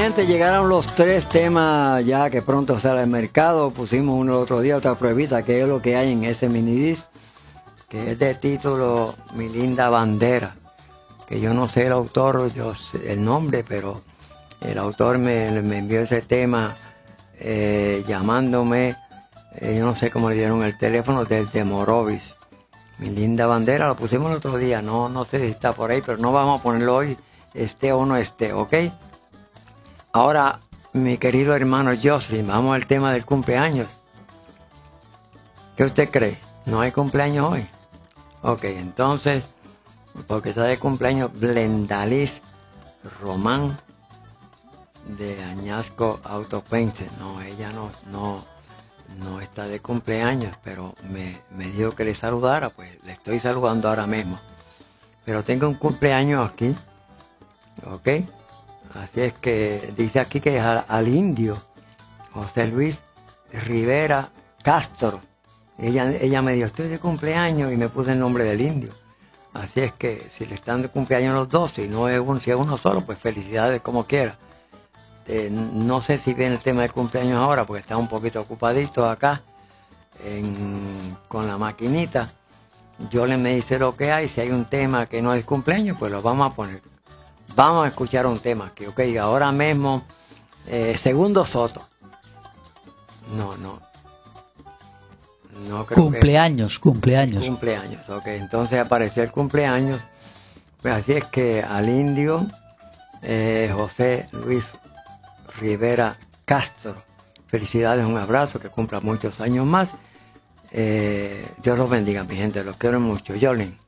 gente, llegaron los 3 temas ya que pronto sale al mercado. Pusimos uno el otro día, otra pruebita, que es lo que hay en ese minidisc, que es de título Mi Linda Bandera, que yo no sé el autor, yo sé el nombre, pero el autor me envió ese tema llamándome, yo no sé cómo le dieron el teléfono, desde Morovis. Mi Linda Bandera, lo pusimos el otro día, no sé si está por ahí, pero no vamos a ponerlo hoy, esté o no esté, ¿ok? Ahora, mi querido hermano Jocelyn, vamos al tema del cumpleaños. ¿Qué usted cree? ¿No hay cumpleaños hoy? Ok, entonces, porque está de cumpleaños Blendaliz Román de Añasco Autopainter. No, ella no está de cumpleaños, pero me dijo que le saludara, pues le estoy saludando ahora mismo. Pero tengo un cumpleaños aquí, ok. Así es que dice aquí que es al indio José Luis Rivera Castro. Ella me dijo, estoy de cumpleaños, y me puse el nombre del indio. Así es que si le están de cumpleaños los dos, si es uno solo, pues felicidades como quiera. No sé si viene el tema del cumpleaños ahora, porque está un poquito ocupadito acá con la maquinita. Yo le me dice lo que hay, si hay un tema que no es cumpleaños, pues lo vamos a poner. Vamos a escuchar un tema aquí, ok. Ahora mismo, Segundo Soto. No creo cumpleaños. Cumpleaños, ok. Entonces apareció el cumpleaños. Pues así es que al indio José Luis Rivera Castro, felicidades, un abrazo, que cumpla muchos años más. Dios los bendiga, mi gente, los quiero mucho. Jolín.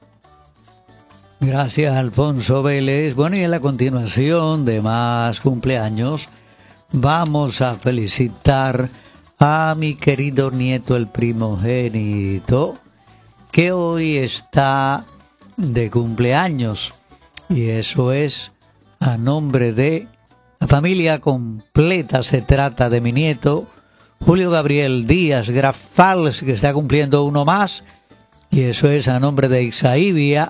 Gracias, Alfonso Vélez. Bueno, y en la continuación de más cumpleaños, vamos a felicitar a mi querido nieto, el primogénito, que hoy está de cumpleaños. Y eso es a nombre de la familia completa. Se trata de mi nieto, Julio Gabriel Díaz Grafals, que está cumpliendo uno más. Y eso es a nombre de Isaíbia,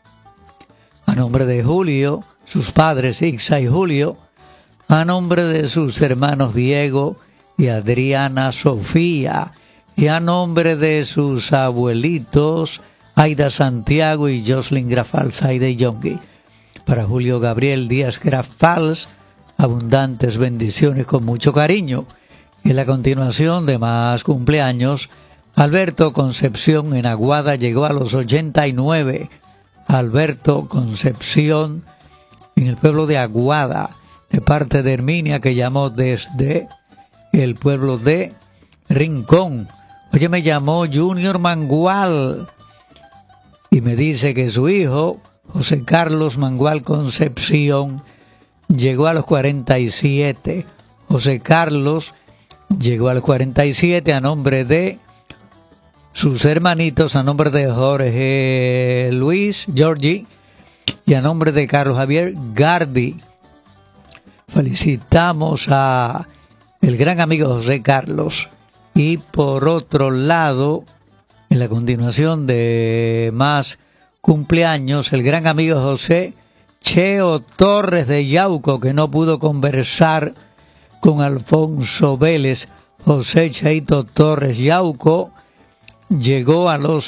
a nombre de Julio, sus padres Ixa y Julio, a nombre de sus hermanos Diego y Adriana Sofía, y a nombre de sus abuelitos Aida Santiago y Jocelyn Grafals, Aida y Yongi. Para Julio Gabriel Díaz Grafals, abundantes bendiciones con mucho cariño. Y en la continuación de más cumpleaños, Alberto Concepción en Aguada llegó a los 89. Alberto Concepción en el pueblo de Aguada, de parte de Herminia, que llamó desde el pueblo de Rincón. Oye, me llamó Junior Mangual y me dice que su hijo, José Carlos Mangual Concepción, llegó a los 47. José Carlos llegó a los 47 a nombre de sus hermanitos, a nombre de Jorge Luis Giorgi y a nombre de Carlos Javier Gardi. Felicitamos a el gran amigo José Carlos. Y por otro lado, en la continuación de más cumpleaños, el gran amigo José Cheo Torres de Yauco, que no pudo conversar con Alfonso Vélez. José Cheito Torres Yauco llegó a los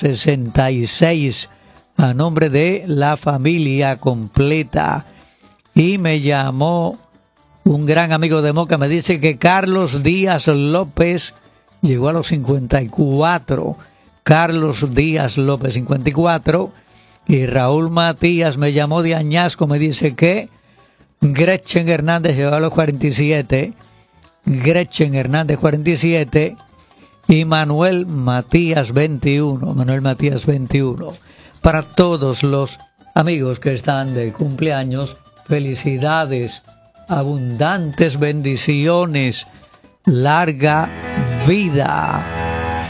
66 a nombre de la familia completa. Y me llamó un gran amigo de Moca, me dice que Carlos Díaz López llegó a los 54. Carlos Díaz López, 54. Y Raúl Matías me llamó de Añasco, me dice que Gretchen Hernández llegó a los 47. Gretchen Hernández, 47. Y Manuel Matías, 21. Manuel Matías, 21. Para todos los amigos que están de cumpleaños, felicidades, abundantes bendiciones, larga vida.